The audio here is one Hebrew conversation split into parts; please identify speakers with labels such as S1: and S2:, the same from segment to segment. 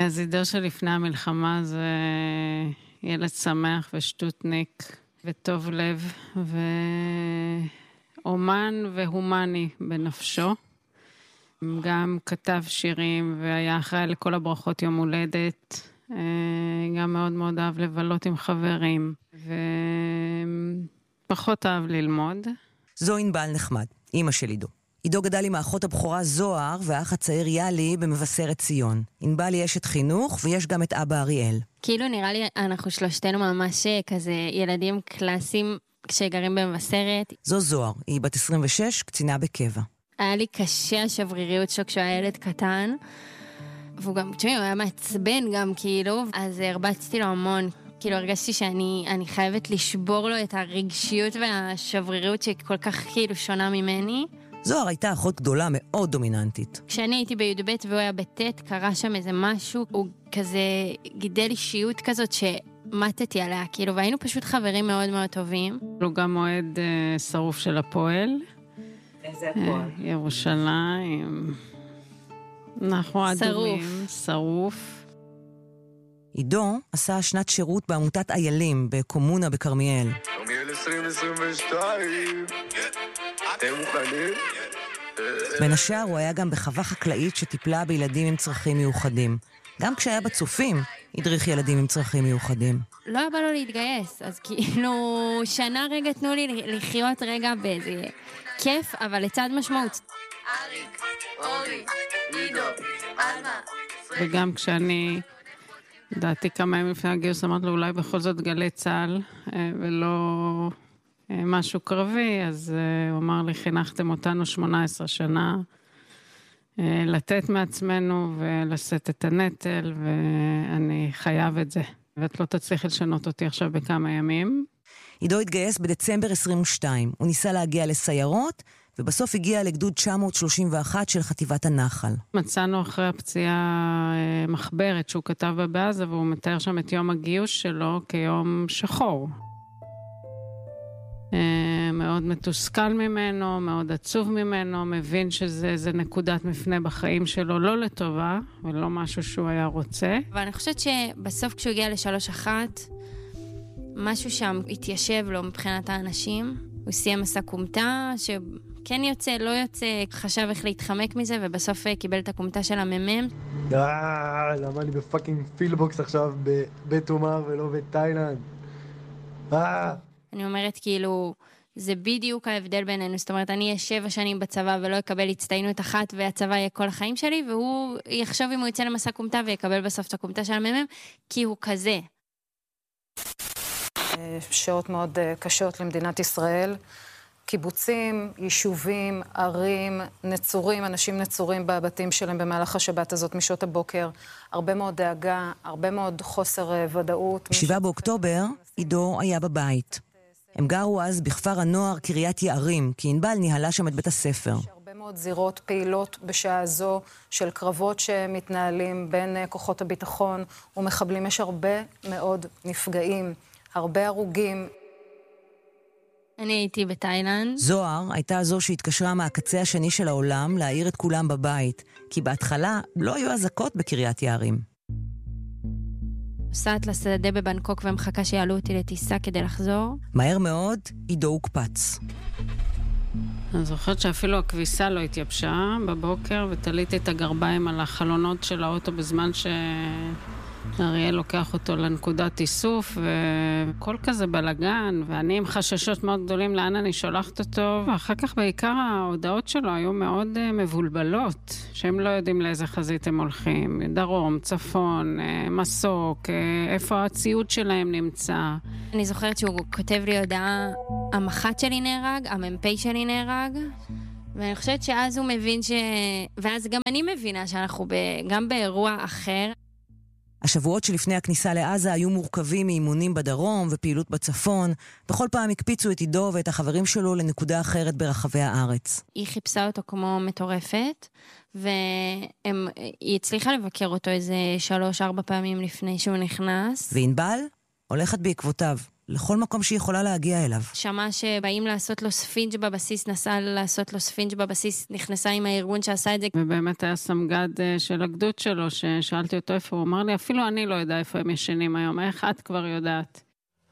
S1: אז עידו שלפני המלחמה זה ילד שמח ושטוטניק וטוב לב ואומן והומני בנפשו. גם כתב שירים והיה אחראי לכל הברכות יום הולדת. גם מאוד מאוד אהב לבלות עם חברים ופחות אהב ללמוד.
S2: זו ענבל נחמד, אמא של עידו. עידו גדל עם האחות הבכורה זוהר והאח הצעיר יאלי במבשרת ציון. ענבל היא אשת חינוך ויש גם את אבא אריאל.
S3: כאילו נראה לי אנחנו שלושתנו ממש כזה ילדים קלאסיים שגרים במבשרת.
S2: זו זוהר, היא בת 26, קצינה בקבע.
S3: היה לי קשה השבריריות שלו כשהוא היה ילד קטן. והוא גם, תשמעי, הוא היה מעצבן גם כאילו, אז הרבצתי לו המון. כאילו הרגשתי שאני חייבת לשבור לו את הרגשיות והשבריריות שכל כך כאילו שונה ממני.
S2: זוהר הייתה אחות גדולה מאוד דומיננטית.
S3: כשאני הייתי בי"ב והוא היה בט' קרה שם איזה משהו, הוא כזה גידל אישיות כזאת שמתתי עליה, כאילו, והיינו פשוט חברים מאוד מאוד טובים.
S1: הוא גם מועד שרוף של הפועל.
S2: איזה הפועל?
S1: ירושלים. אנחנו אדומים, שרוף.
S2: עידו עשה שנת שירות בעמותת איילים בקומונה בכרמיאל.
S4: כרמיאל 2022. אתם מוכנים?
S2: בין השאר הוא היה גם בחווה חקלאית שטיפלה בילדים עם צרכים מיוחדים. גם כשהיה בצופים, הדריך ילדים עם צרכים מיוחדים.
S3: לא היה בא לו להתגייס, אז כאילו שנה רגע תנו לי לחיות רגע באיזה כיף, אבל לצד משמעות.
S4: אריק, אורי, עידו, אלמה.
S1: וגם כשאני דעתי כמה ימים לפני הגיוס, אמרת לו אולי בכל זאת גלי צהל ולא משהו קרבי, אז הוא אמר לי, חינכתם אותנו 18 שנה, לתת מעצמנו ולשאת את הנטל, ואני חייב את זה. ואת לא תצליחי לשנות אותי עכשיו בכמה ימים.
S2: עידו התגייס בדצמבר 22. הוא ניסה להגיע לסיירות, ובסוף הגיע לגדוד 931 של חטיבת הנחל.
S1: מצאנו אחרי הפציעה מחברת שהוא כתב בה בעזה, והוא מתאר שם את יום הגיוס שלו כיום שחור. מאוד מתוסכל ממנו, מאוד עצוב ממנו, מבין שזה נקודת מפנה בחיים שלו, לא לטובה, ולא משהו שהוא היה רוצה.
S3: ואני חושבת שבסוף כשהוא הגיע ל3-1, משהו שם התיישב לו מבחינת האנשים. הוא סיים מסע קומטה, שכן יוצא, לא יוצא, חשב איך להתחמק מזה, ובסוף קיבל את הקומטה של הממ"מ.
S5: למה אני בפאקינג פילבוקס עכשיו בבית עומר ולא בתאילנד?
S3: אני אומרת כאילו, זה בדיוק ההבדל בינינו, זאת אומרת, אני אהיה 7 שנים בצבא ולא אקבל הצטיינות אחת, והצבא יהיה כל החיים שלי, והוא יחשוב אם הוא יצא למסע קומטה ויקבל בסוף את הקומטה של הממ"מ, כי הוא כזה.
S6: שעות מאוד קשות למדינת ישראל, קיבוצים, יישובים, ערים, נצורים, אנשים נצורים בבתים שלהם במהלך השבת הזאת משעות הבוקר, הרבה מאוד דאגה, הרבה מאוד חוסר ודאות.
S2: 7 באוקטובר, עידו היה בבית. הם גרו אז בכפר הנוער קריית יערים, כי ענבל ניהלה שם את בית הספר.
S6: יש הרבה מאוד זירות פעילות בשעה זו של קרבות שמתנהלים בין כוחות הביטחון ומחבלים. יש הרבה מאוד נפגעים, הרבה הרוגים.
S3: אני הייתי בתאילנד.
S2: זוהר הייתה זו שהתקשרה מהקצה השני של העולם להעיר את כולם בבית, כי בהתחלה לא היו אזעקות בקריית יערים.
S3: נוסעת לשדה בבנקוק ומחכה שיעלו אותי לטיסה כדי לחזור.
S2: מהר מאוד, עידו הוקפץ.
S1: אני זוכרת שאפילו הכביסה לא התייבשה בבוקר, ותליתי את הגרביים על החלונות של האוטו בזמן אריאל לוקח אותו לנקודת איסוף, וכל כזה בלגן, ואני עם חששות מאוד גדולים לאן אני שולחת אותו, ואחר כך בעיקר ההודעות שלו היו מאוד מבולבלות, שהם לא יודעים לאיזה חזית הם הולכים, דרום, צפון, מסוק, איפה הציוד שלהם נמצא.
S3: אני זוכרת שהוא כותב לי הודעה, המח"ט שלי נהרג, המ"פ שלי נהרג, ואני חושבת שאז הוא מבין ואז גם אני מבינה שאנחנו גם באירוע אחר.
S2: השבועות שלפני הכניסה לעזה היו מורכבים מאימונים בדרום ופעילות בצפון. בכל פעם הקפיצו את עידו ואת החברים שלו לנקודה אחרת ברחבי הארץ.
S3: היא חיפשה אותו כמו מטורפת, והיא הצליחה לבקר אותו איזה 3-4 פעמים לפני שהוא נכנס.
S2: וענבל הולכת בעקבותיו, לכל מקום שהיא יכולה להגיע אליו.
S3: שמע שבאים לעשות לו ספינג' בבסיס, נסעה לעשות לו ספינג' בבסיס, נכנסה עם הארגון שעשה את זה.
S1: ובאמת היה סמג"ד של הגדוד שלו, ששאלתי אותו איפה, הוא אמר לי, אפילו אני לא יודע איפה הם ישנים היום, איך את כבר יודעת?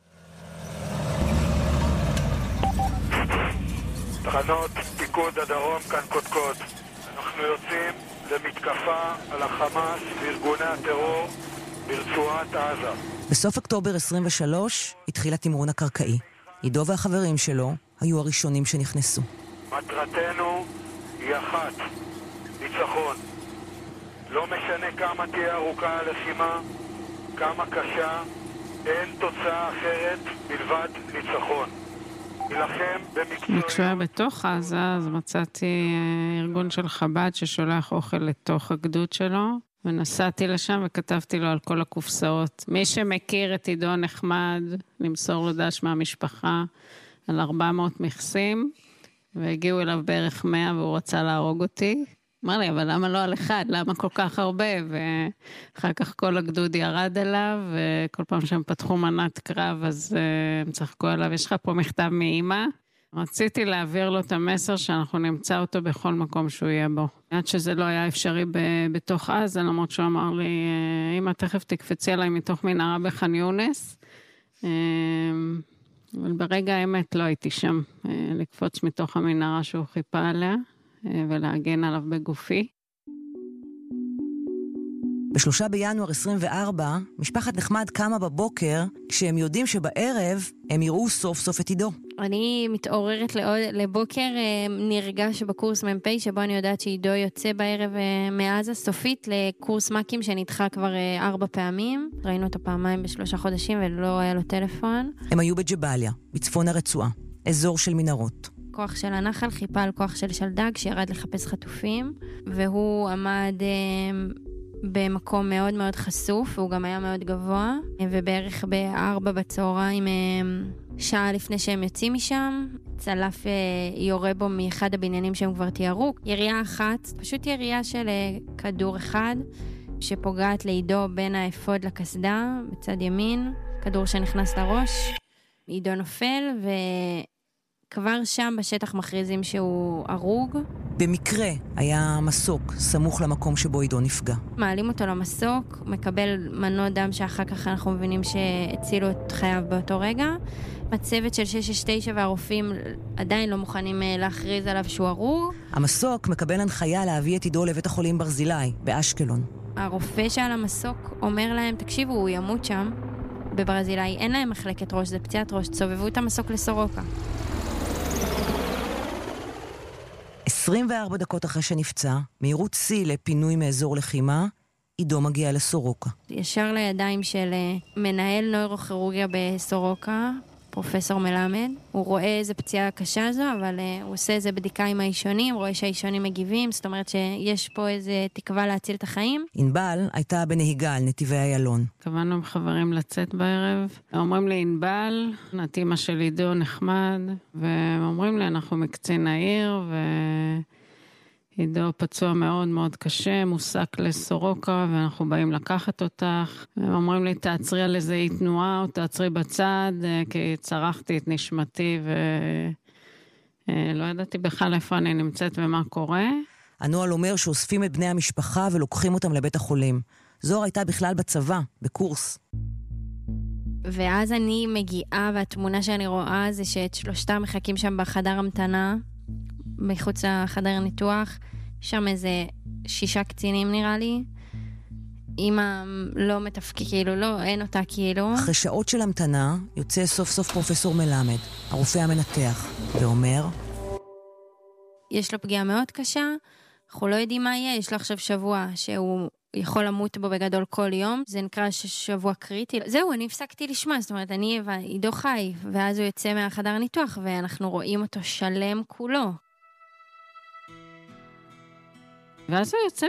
S7: תחנות פיקוד הדרום כאן קודקוד. אנחנו יוצאים למתקפה על החמאס וארגוני הטרור ברצועת עזה.
S2: בסוף אוקטובר 23 התחיל התמרון הקרקעי. עידו והחברים שלו היו הראשונים שנכנסו.
S7: מטרתנו היא אחת, ניצחון. לא משנה כמה תהיה ארוכה הלחימה, כמה קשה, אין תוצאה אחרת מלבד ניצחון. נילחם במקצועיות.
S1: כשהוא היה בתוך עזה, אז מצאתי ארגון של חב"ד ששולח אוכל לתוך הגדוד שלו, ונסעתי לשם וכתבתי לו על כל הקופסאות. מי שמכיר את עידו נחמד, למסור לו דש מהמשפחה על 400 מכסים, והגיעו אליו בערך 100 והוא רצה להרוג אותי. אמר לי, אבל למה לא על אחד? למה כל כך הרבה? ואחר כך כל הגדוד ירד אליו, וכל פעם שהם פתחו מנת קרב, אז הם צחקו עליו, יש לך פה מכתב מאמא. רציתי להעביר לו את המסר שאנחנו נמצא אותו בכל מקום שהוא יהיה בו. עד שזה לא היה אפשרי בתוך עזה, למרות שהוא אמר לי, אמא, תכף תקפצי עליי מתוך מנהרה בח'אן יונס. אבל ברגע האמת לא הייתי שם, לקפוץ מתוך המנהרה שהוא חיפה עליה. ולהגן עליו בגופי.
S2: ב3 בינואר 24, משפחת נחמד קמה בבוקר, כשהם יודעים שבערב הם יראו סוף סוף את עידו.
S3: אני מתעוררת לבוקר נרגש בקורס מ"פ, שבו אני יודעת שעידו יוצא בערב מעזה סופית לקורס מקים שנדחה כבר 4 פעמים. ראינו אותו פעמיים ב3 חודשים ולא היה לו טלפון.
S2: הם היו בג'באליה, בצפון הרצועה, אזור של מנהרות.
S3: כוח של הנחל חיפה על כוח של שלדג שירד לחפש חטופים, והוא עמד במקום מאוד מאוד חשוף, והוא גם היה מאוד גבוה, ובערך ב4 בצהריים, שעה לפני שהם יוצאים משם, צלף יורה בו מאחד הבניינים שהם כבר תיארו. ירייה אחת, פשוט ירייה של כדור אחד, שפוגעת לעידו בין האפוד לקסדה, בצד ימין, כדור שנכנס לראש. עידו נופל כבר שם בשטח מכריזים שהוא הרוג.
S2: במקרה היה מסוק סמוך למקום שבו עידו נפגע.
S3: מעלים אותו למסוק, מקבל מנות דם שאחר כך אנחנו מבינים שהצילו את חייו באותו רגע. הצוות של 669 והרופאים עדיין לא מוכנים להכריז עליו שהוא הרוג.
S2: המסוק מקבל הנחיה להביא את עידו לבית החולים ברזילי, באשקלון.
S3: הרופא שעל המסוק אומר להם, תקשיבו, הוא ימות שם בברזילי, אין להם מחלקת ראש, זה פציעת ראש, תסובבו את המסוק לסורוקה.
S2: 24 דקות אחרי שנפצע, מהירות שיא לפינוי מאזור לחימה, עידו מגיע לסורוקה.
S3: ישר לידיים של מנהל נוירוכירורגיה בסורוקה, פרופסור מלמד. הוא רואה איזה פציעה קשה זו, אבל הוא עושה איזה בדיקה עם האישונים, רואה שהאישונים מגיבים, זאת אומרת שיש פה איזה תקווה להציל את החיים.
S2: ענבל הייתה בנהיגה על נתיבי איילון.
S1: קבענו עם חברים לצאת בערב, אומרים לי ענבל, את אמא של עידו נחמד, והם אומרים לי אנחנו מקצין העיר, עידו פצוע מאוד מאוד קשה, מוסק לסורוקה, ואנחנו באים לקחת אותך. הם אומרים לי, תעצרי על איזה אי תנועה, או תעצרי בצד, כי צרחתי את נשמתי, ולא ידעתי בכלל איפה אני נמצאת ומה קורה.
S2: הנוהל אומר שאוספים את בני המשפחה ולוקחים אותם לבית החולים. זוהר הייתה בכלל בצבא, בקורס.
S3: ואז אני מגיעה, והתמונה שאני רואה זה שאת 3 מחכים שם בחדר המתנה, מחוץ לחדר ניתוח, שם איזה 6 קצינים נראה לי. אמא לא מתפקד, כאילו לא, אין אותה כאילו.
S2: אחרי שעות של המתנה, יוצא סוף סוף פרופסור מלמד, הרופא המנתח, ואומר,
S3: יש לו פגיעה מאוד קשה, אנחנו לא יודעים מה יהיה, יש לו עכשיו שבוע שהוא יכול למות בו בגדול כל יום, זה נקרא שבוע קריטי. זהו, אני הפסקתי לשמוע, זאת אומרת, אני עידו חי, ואז הוא יוצא מהחדר ניתוח, ואנחנו רואים אותו שלם כולו.
S1: ואז הוא יוצא